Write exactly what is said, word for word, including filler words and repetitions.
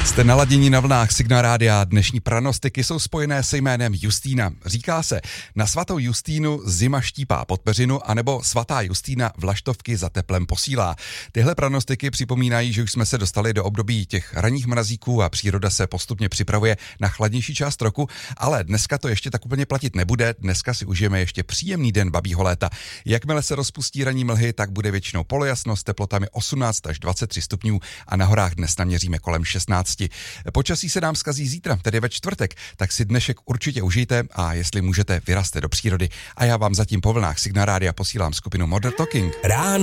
Jste naladění na vlnách Signál Rádia. Dnešní pranostiky jsou spojené se jménem Justýna. Říká se, na svatou Justýnu zima štípá pod peřinu, anebo svatá Justýna vlaštovky za teplem posílá. Tyhle pranostiky připomínají, že už jsme se dostali do období těch ranních mrazíků a příroda se postupně připravuje na chladnější část roku, ale dneska to ještě tak úplně platit nebude. Dneska si užijeme ještě příjemný den babího léta. Jakmile se rozpustí ranní mlhy, tak bude většinou polojasno s teplotami osmnáct až dvacet tři stupňů a na horách dnes naměříme kolem šestnáct. Počasí se nám zkazí zítra, tedy ve čtvrtek, tak si dnešek určitě užijte a jestli můžete, vyrazte do přírody. A já vám zatím po vlnách Signál Rádia posílám skupinu Modern Talking. Ráno